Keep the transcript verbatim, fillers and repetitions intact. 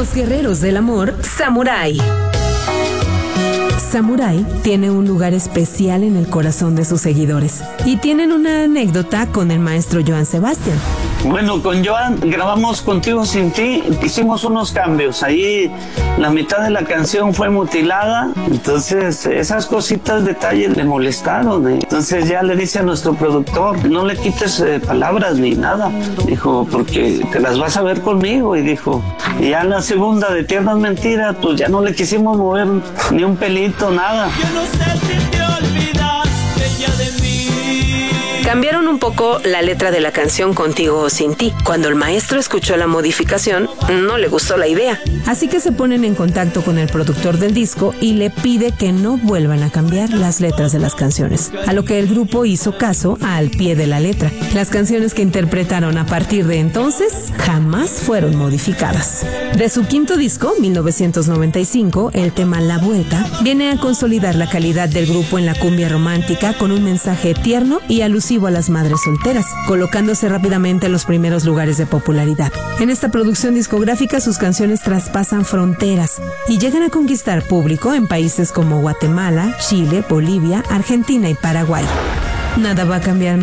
Los guerreros del amor, Samurai. Samurai tiene un lugar especial en el corazón de sus seguidores y tienen una anécdota con el maestro Joan Sebastián. Bueno, con Joan grabamos Contigo Sin Ti, hicimos unos cambios. Ahí la mitad de la canción fue mutilada, entonces esas cositas, detalles le molestaron. ¿eh? Entonces ya le dice a nuestro productor, no le quites eh, palabras ni nada. Dijo, porque te las vas a ver conmigo. Y dijo, y ya en la segunda de Tiernas Mentiras, pues ya no le quisimos mover ni un pelito, nada. Yo no sé si te olvidaste ya de mí. Cambiaron un poco la letra de la canción Contigo o Sin Ti. Cuando el maestro escuchó la modificación, no le gustó la idea. Así que se ponen en contacto con el productor del disco y le pide que no vuelvan a cambiar las letras de las canciones. A lo que el grupo hizo caso al pie de la letra. Las canciones que interpretaron a partir de entonces jamás fueron modificadas. De su quinto disco, mil novecientos noventa y cinco, el tema La Vuelta viene a consolidar la calidad del grupo en la cumbia romántica con un mensaje tierno y alusivo a las madres solteras, colocándose rápidamente en los primeros lugares de popularidad. En esta producción discográfica sus canciones traspasan fronteras y llegan a conquistar público en países como Guatemala, Chile, Bolivia, Argentina y Paraguay. Nada va a cambiar